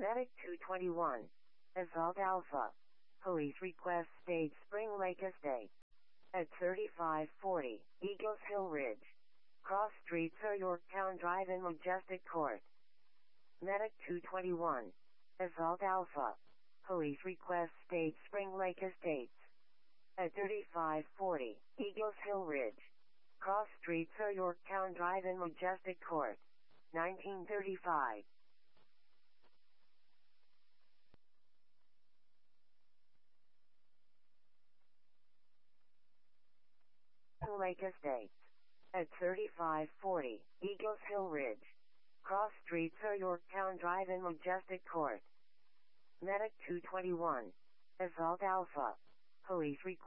Medic 221. Assault Alpha. Police request state Spring Lake Estate. At 3540 Eagles Hill Ridge. Cross Street Sir Yorktown Drive in Majestic Court. Medic 221. Assault Alpha. Police request state Spring Lake Estates. At 3540 Eagles Hill Ridge. Cross Street Sir Yorktown Drive in Majestic Court. 1935. Lake Estates. At 3540 Eagles Hill Ridge. Cross Street Sir Yorktown Drive in Majestic Court. Medic 221. Assault Alpha. Police request